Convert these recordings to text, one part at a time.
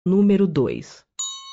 número 2.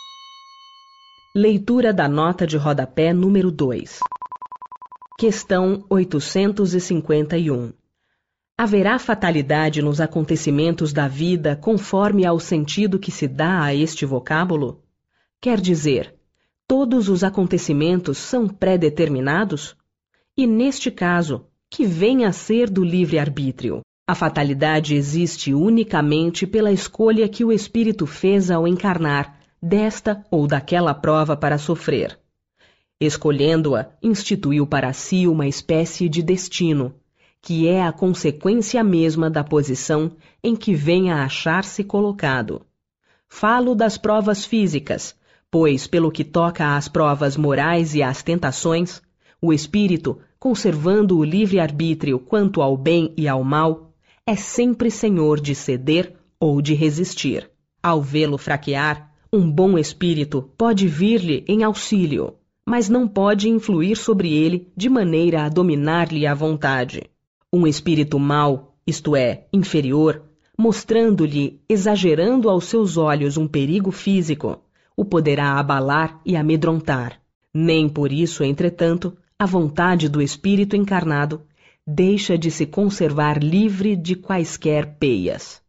Leitura da nota de rodapé número 2. Questão 851. Haverá fatalidade nos acontecimentos da vida conforme ao sentido que se dá a este vocábulo? Quer dizer, todos os acontecimentos são pré-determinados? E neste caso, que vem a ser do livre-arbítrio? A fatalidade existe unicamente pela escolha que o espírito fez ao encarnar desta ou daquela prova para sofrer. Escolhendo-a, instituiu para si uma espécie de destino, que é a consequência mesma da posição em que vem a achar-se colocado. Falo das provas físicas, pois, pelo que toca às provas morais e às tentações, o espírito, conservando o livre-arbítrio quanto ao bem e ao mal, é sempre senhor de ceder ou de resistir. Ao vê-lo fraquear, um bom espírito pode vir-lhe em auxílio, mas não pode influir sobre ele de maneira a dominar-lhe a vontade. Um espírito mau, isto é, inferior, mostrando-lhe, exagerando aos seus olhos um perigo físico, o poderá abalar e amedrontar. Nem por isso, entretanto, a vontade do espírito encarnado deixa de se conservar livre de quaisquer peias.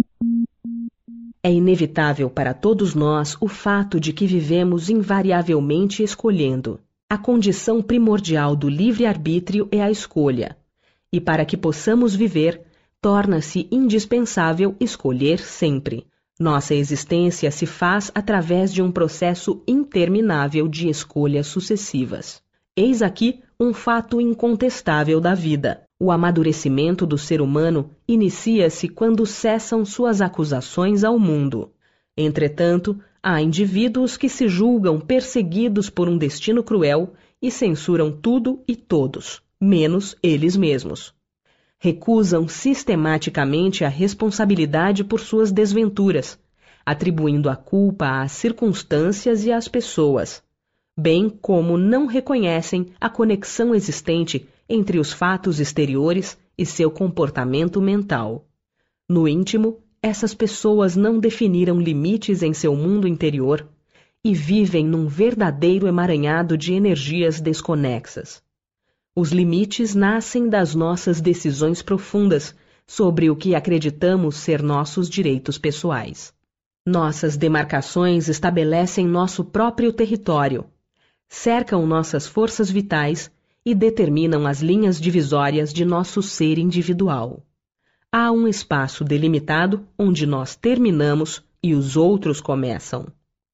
É inevitável para todos nós o fato de que vivemos invariavelmente escolhendo. A condição primordial do livre-arbítrio é a escolha, e para que possamos viver, torna-se indispensável escolher sempre. Nossa existência se faz através de um processo interminável de escolhas sucessivas. Eis aqui um fato incontestável da vida. O amadurecimento do ser humano inicia-se quando cessam suas acusações ao mundo. Entretanto, há indivíduos que se julgam perseguidos por um destino cruel e censuram tudo e todos, menos eles mesmos. Recusam sistematicamente a responsabilidade por suas desventuras, atribuindo a culpa às circunstâncias e às pessoas, bem como não reconhecem a conexão existente entre os fatos exteriores e seu comportamento mental. No íntimo, essas pessoas não definiram limites em seu mundo interior e vivem num verdadeiro emaranhado de energias desconexas. Os limites nascem das nossas decisões profundas sobre o que acreditamos ser nossos direitos pessoais. Nossas demarcações estabelecem nosso próprio território, cercam nossas forças vitais e determinam as linhas divisórias de nosso ser individual. Há um espaço delimitado onde nós terminamos e os outros começam.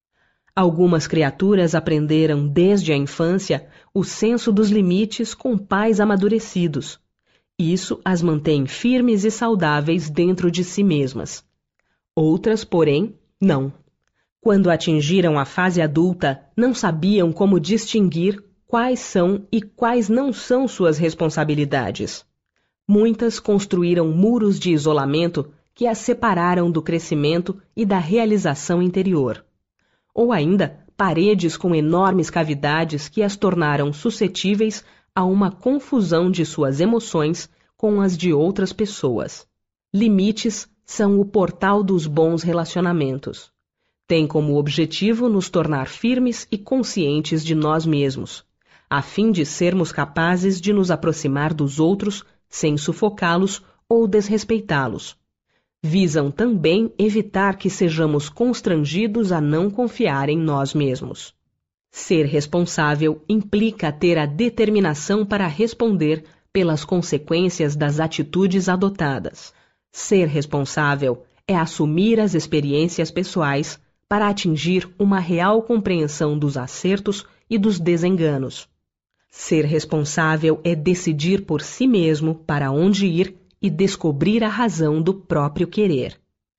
Algumas criaturas aprenderam desde a infância o senso dos limites com pais amadurecidos. Isso as mantém firmes e saudáveis dentro de si mesmas. Outras, porém, não. Quando atingiram a fase adulta, não sabiam como distinguir quais são e quais não são suas responsabilidades. Muitas construíram muros de isolamento que as separaram do crescimento e da realização interior. Ou ainda, paredes com enormes cavidades que as tornaram suscetíveis a uma confusão de suas emoções com as de outras pessoas. Limites são o portal dos bons relacionamentos. Têm como objetivo nos tornar firmes e conscientes de nós mesmos, a fim de sermos capazes de nos aproximar dos outros sem sufocá-los ou desrespeitá-los. Visam também evitar que sejamos constrangidos a não confiar em nós mesmos. Ser responsável implica ter a determinação para responder pelas consequências das atitudes adotadas. Ser responsável é assumir as experiências pessoais para atingir uma real compreensão dos acertos e dos desenganos. Ser responsável é decidir por si mesmo para onde ir e descobrir a razão do próprio querer.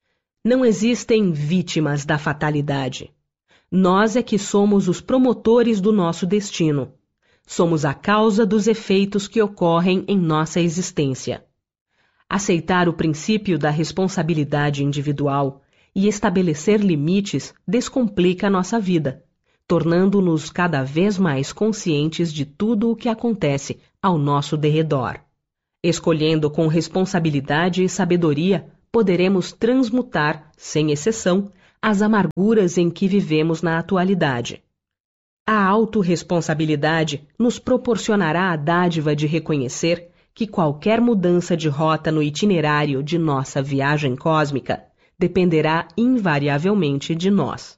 Não existem vítimas da fatalidade. Nós é que somos os promotores do nosso destino. Somos a causa dos efeitos que ocorrem em nossa existência. Aceitar o princípio da responsabilidade individual e estabelecer limites descomplica a nossa vida, tornando-nos cada vez mais conscientes de tudo o que acontece ao nosso derredor. Escolhendo com responsabilidade e sabedoria, poderemos transmutar, sem exceção, as amarguras em que vivemos na atualidade. A autorresponsabilidade nos proporcionará a dádiva de reconhecer que qualquer mudança de rota no itinerário de nossa viagem cósmica dependerá invariavelmente de nós.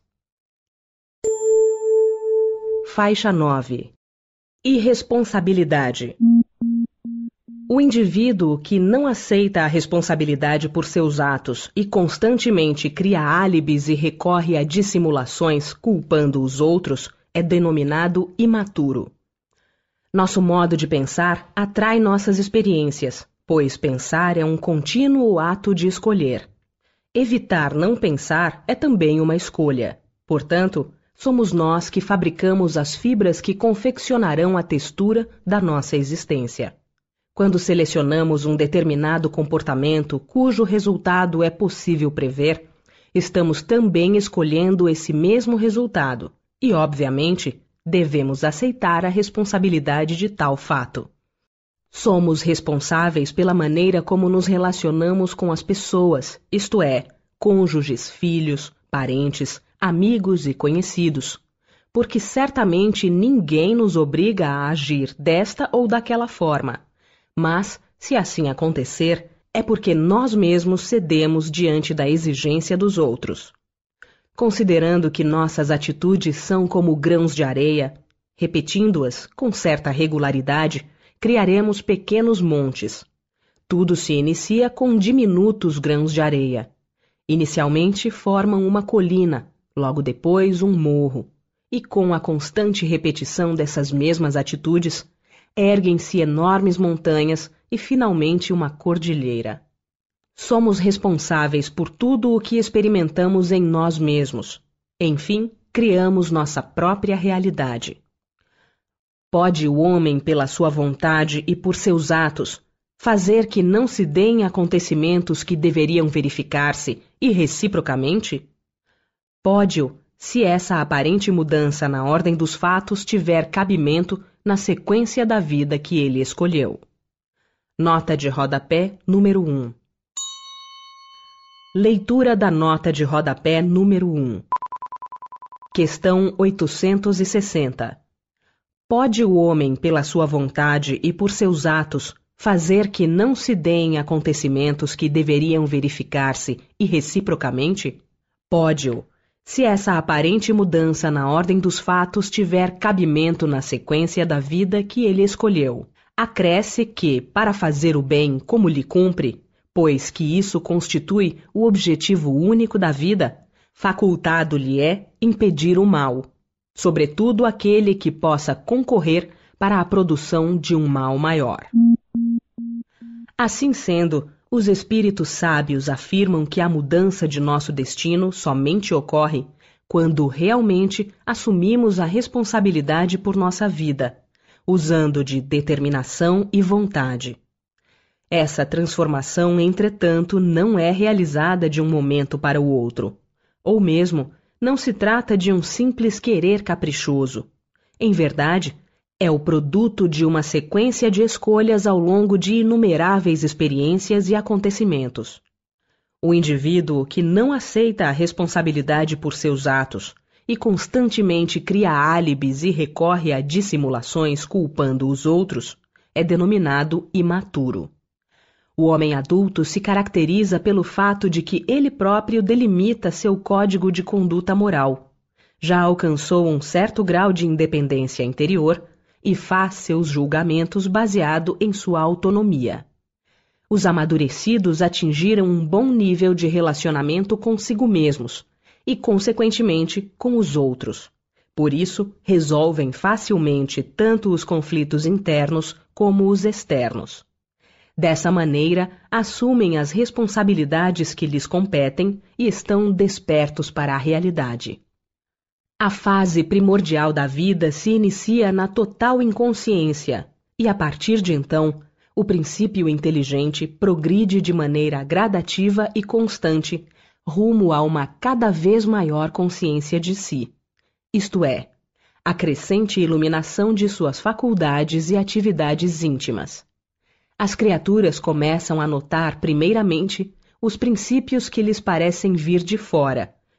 Faixa 9. Irresponsabilidade. O indivíduo que não aceita a responsabilidade por seus atos e constantemente cria álibis e recorre a dissimulações culpando os outros é denominado imaturo. Nosso modo de pensar atrai nossas experiências, pois pensar é um contínuo ato de escolher. Evitar não pensar é também uma escolha. Portanto, somos nós que fabricamos as fibras que confeccionarão a textura da nossa existência. Quando selecionamos um determinado comportamento cujo resultado é possível prever, estamos também escolhendo esse mesmo resultado e, obviamente, devemos aceitar a responsabilidade de tal fato. Somos responsáveis pela maneira como nos relacionamos com as pessoas, isto é, cônjuges, filhos, parentes, amigos e conhecidos, porque certamente ninguém nos obriga a agir desta ou daquela forma. Mas, se assim acontecer, é porque nós mesmos cedemos diante da exigência dos outros. Considerando que nossas atitudes são como grãos de areia, repetindo-as com certa regularidade, criaremos pequenos montes. Tudo se inicia com diminutos grãos de areia. Inicialmente formam uma colina, logo depois um morro, e com a constante repetição dessas mesmas atitudes, erguem-se enormes montanhas e finalmente uma cordilheira. Somos responsáveis por tudo o que experimentamos em nós mesmos. Enfim, criamos nossa própria realidade. Pode o homem, pela sua vontade e por seus atos, fazer que não se deem acontecimentos que deveriam verificar-se e reciprocamente? Pode-o, se essa aparente mudança na ordem dos fatos tiver cabimento na sequência da vida que ele escolheu. Nota de rodapé número 1. Leitura da nota de rodapé número 1. Questão 860. Pode o homem, pela sua vontade e por seus atos, fazer que não se deem acontecimentos que deveriam verificar-se e reciprocamente? Pode-o, se essa aparente mudança na ordem dos fatos tiver cabimento na sequência da vida que ele escolheu. Acresce que, para fazer o bem como lhe cumpre, pois que isso constitui o objetivo único da vida, facultado-lhe é impedir o mal, sobretudo aquele que possa concorrer para a produção de um mal maior. Assim sendo, os espíritos sábios afirmam que a mudança de nosso destino somente ocorre quando realmente assumimos a responsabilidade por nossa vida, usando de determinação e vontade. Essa transformação, entretanto, não é realizada de um momento para o outro, ou mesmo não se trata de um simples querer caprichoso. Em verdade, é o produto de uma sequência de escolhas ao longo de inumeráveis experiências e acontecimentos. O indivíduo que não aceita a responsabilidade por seus atos e constantemente cria álibis e recorre a dissimulações culpando os outros é denominado imaturo. O homem adulto se caracteriza pelo fato de que ele próprio delimita seu código de conduta moral, já alcançou um certo grau de independência interior e faz seus julgamentos baseado em sua autonomia. Os amadurecidos atingiram um bom nível de relacionamento consigo mesmos e, consequentemente, com os outros. Por isso, resolvem facilmente tanto os conflitos internos como os externos. Dessa maneira, assumem as responsabilidades que lhes competem e estão despertos para a realidade. A fase primordial da vida se inicia na total inconsciência e, a partir de então, o princípio inteligente progride de maneira gradativa e constante rumo a uma cada vez maior consciência de si, isto é, a crescente iluminação de suas faculdades e atividades íntimas. As criaturas começam a notar, primeiramente, os princípios que lhes parecem vir de fora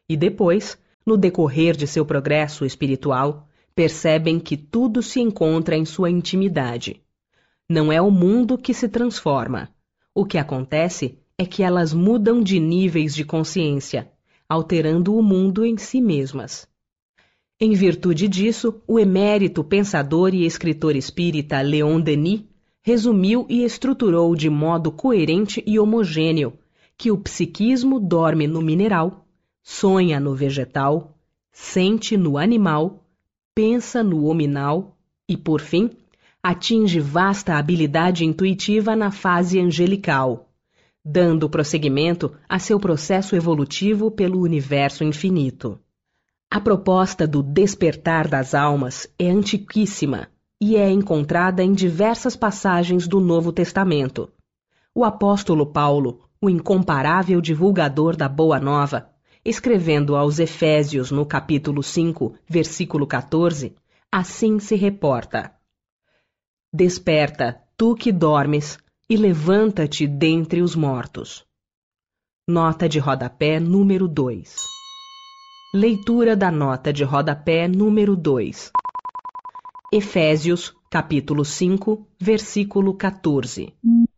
e depois, no decorrer de seu progresso espiritual, percebem que tudo se encontra em sua intimidade. Não é o mundo que se transforma. O que acontece é que elas mudam de níveis de consciência, alterando o mundo em si mesmas. Em virtude disso, o emérito pensador e escritor espírita Leon Denis resumiu e estruturou de modo coerente e homogêneo que o psiquismo dorme no mineral, sonha no vegetal, sente no animal, pensa no hominal e, por fim, atinge vasta habilidade intuitiva na fase angelical, dando prosseguimento a seu processo evolutivo pelo universo infinito. A proposta do despertar das almas é antiquíssima e é encontrada em diversas passagens do Novo Testamento. O apóstolo Paulo, o incomparável divulgador da Boa Nova, escrevendo aos Efésios no capítulo 5, versículo 14, assim se reporta: Desperta, tu que dormes, e levanta-te dentre os mortos. Nota de rodapé número 2. Leitura da nota de rodapé número 2. Efésios, capítulo 5, versículo 14.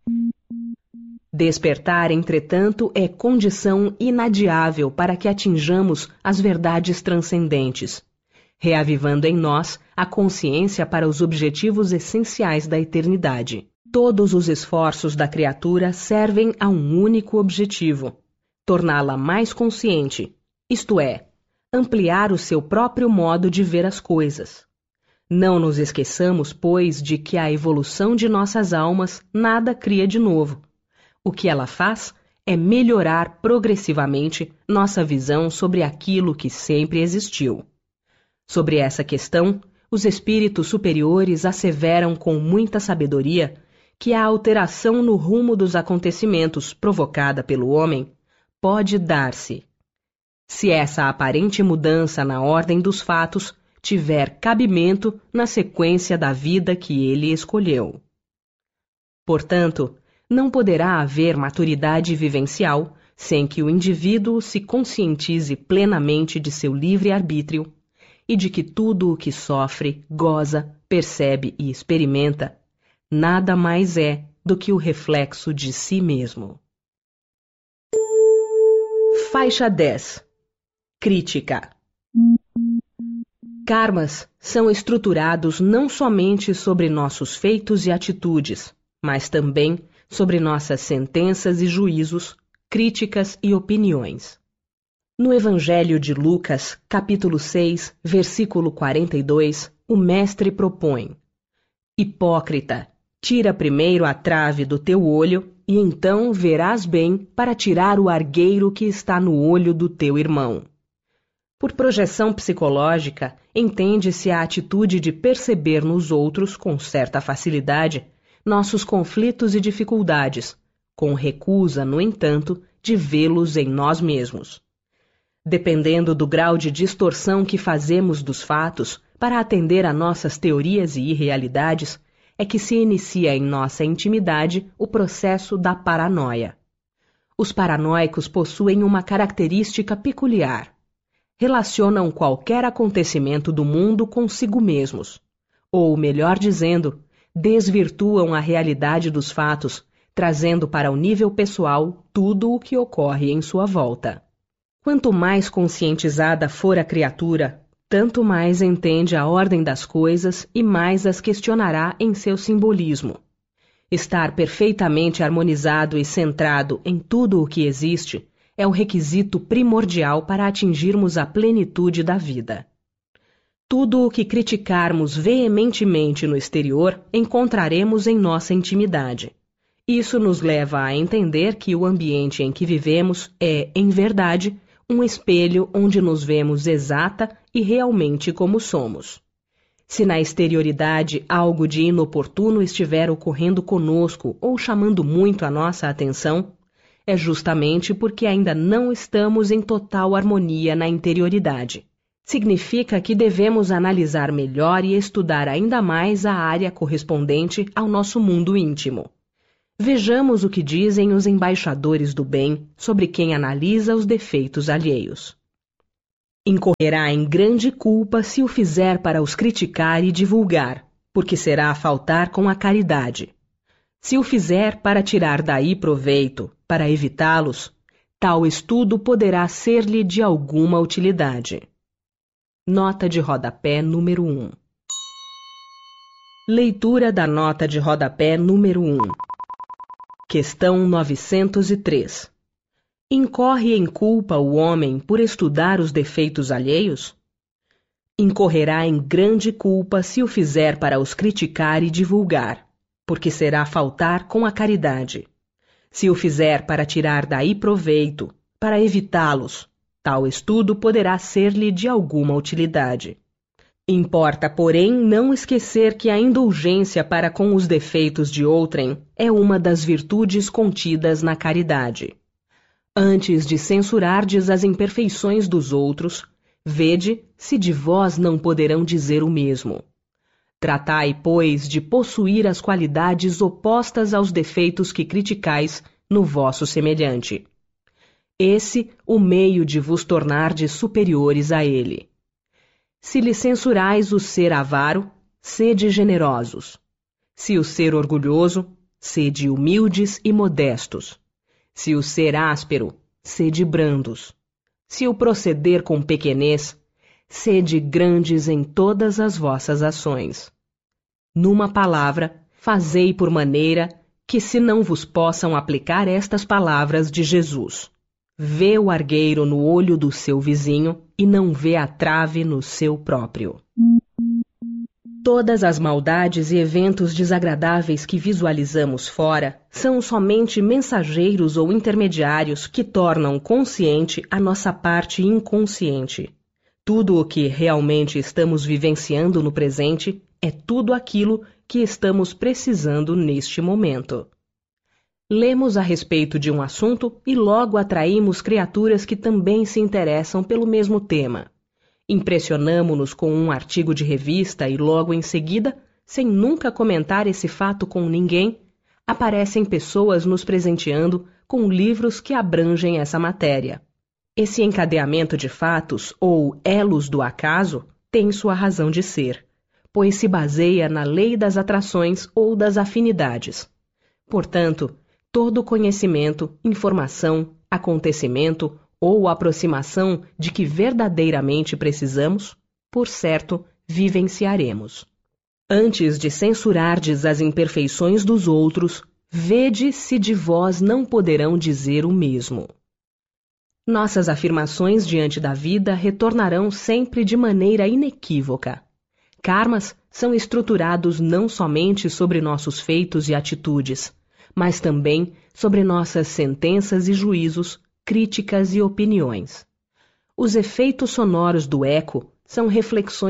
Despertar, entretanto, é condição inadiável para que atinjamos as verdades transcendentes, reavivando em nós a consciência para os objetivos essenciais da eternidade. Todos os esforços da criatura servem a um único objetivo: torná-la mais consciente, isto é, ampliar o seu próprio modo de ver as coisas. Não nos esqueçamos, pois, de que a evolução de nossas almas nada cria de novo. O que ela faz é melhorar progressivamente nossa visão sobre aquilo que sempre existiu. Sobre essa questão, os espíritos superiores asseveram com muita sabedoria que a alteração no rumo dos acontecimentos provocada pelo homem pode dar-se se essa aparente mudança na ordem dos fatos tiver cabimento na sequência da vida que ele escolheu. Portanto, não poderá haver maturidade vivencial sem que o indivíduo se conscientize plenamente de seu livre-arbítrio e de que tudo o que sofre, goza, percebe e experimenta nada mais é do que o reflexo de si mesmo. Faixa 10. Crítica. Karmas são estruturados não somente sobre nossos feitos e atitudes, mas também sobre nossas sentenças e juízos, críticas e opiniões. No Evangelho de Lucas, capítulo 6, versículo 42, o Mestre propõe: Hipócrita, tira primeiro a trave do teu olho, e então verás bem para tirar o argueiro que está no olho do teu irmão. Por projeção psicológica, entende-se a atitude de perceber nos outros, com certa facilidade, nossos conflitos e dificuldades, com recusa, no entanto, de vê-los em nós mesmos. Dependendo do grau de distorção que fazemos dos fatos para atender a nossas teorias e irrealidades, é que se inicia em nossa intimidade o processo da paranoia. Os paranoicos possuem uma característica peculiar: relacionam qualquer acontecimento do mundo consigo mesmos, ou, melhor dizendo, desvirtuam a realidade dos fatos, trazendo para o nível pessoal tudo o que ocorre em sua volta. Quanto mais conscientizada for a criatura, tanto mais entende a ordem das coisas e mais as questionará em seu simbolismo. Estar perfeitamente harmonizado e centrado em tudo o que existe é o requisito primordial para atingirmos a plenitude da vida. Tudo o que criticarmos veementemente no exterior encontraremos em nossa intimidade. Isso nos leva a entender que o ambiente em que vivemos é, em verdade, um espelho onde nos vemos exata e realmente como somos. Se na exterioridade algo de inoportuno estiver ocorrendo conosco ou chamando muito a nossa atenção, é justamente porque ainda não estamos em total harmonia na interioridade. Significa que devemos analisar melhor e estudar ainda mais a área correspondente ao nosso mundo íntimo. Vejamos o que dizem os embaixadores do bem sobre quem analisa os defeitos alheios. Incorrerá em grande culpa se o fizer para os criticar e divulgar, porque será faltar com a caridade. Se o fizer para tirar daí proveito, para evitá-los, tal estudo poderá ser-lhe de alguma utilidade. Nota de rodapé número 1. Leitura da nota de rodapé número 1. Questão 903. Incorre em culpa o homem por estudar os defeitos alheios? Incorrerá em grande culpa se o fizer para os criticar e divulgar, porque será faltar com a caridade. Se o fizer para tirar daí proveito, para evitá-los, tal estudo poderá ser-lhe de alguma utilidade. Importa, porém, não esquecer que a indulgência para com os defeitos de outrem é uma das virtudes contidas na caridade. Antes de censurardes as imperfeições dos outros, vede se de vós não poderão dizer o mesmo. Tratai, pois, de possuir as qualidades opostas aos defeitos que criticais no vosso semelhante. Esse o meio de vos tornardes superiores a ele. Se lhe censurais o ser avaro, sede generosos. Se o ser orgulhoso, sede humildes e modestos. Se o ser áspero, sede brandos. Se o proceder com pequenez, sede grandes em todas as vossas ações. Numa palavra, fazei por maneira que se não vos possam aplicar estas palavras de Jesus. Vê o argueiro no olho do seu vizinho e não vê a trave no seu próprio. Todas as maldades e eventos desagradáveis que visualizamos fora são somente mensageiros ou intermediários que tornam consciente a nossa parte inconsciente. Tudo o que realmente estamos vivenciando no presente é tudo aquilo que estamos precisando neste momento. Lemos a respeito de um assunto e logo atraímos criaturas que também se interessam pelo mesmo tema. Impressionamo-nos com um artigo de revista e logo em seguida, sem nunca comentar esse fato com ninguém, aparecem pessoas nos presenteando com livros que abrangem essa matéria. Esse encadeamento de fatos, ou elos do acaso, tem sua razão de ser, pois se baseia na lei das atrações ou das afinidades. Portanto, todo conhecimento, informação, acontecimento ou aproximação de que verdadeiramente precisamos, por certo, vivenciaremos. Antes de censurardes as imperfeições dos outros, vede se de vós não poderão dizer o mesmo. Nossas afirmações diante da vida retornarão sempre de maneira inequívoca. Karmas são estruturados não somente sobre nossos feitos e atitudes, mas também sobre nossas sentenças e juízos, críticas e opiniões. Os efeitos sonoros do eco são reflexões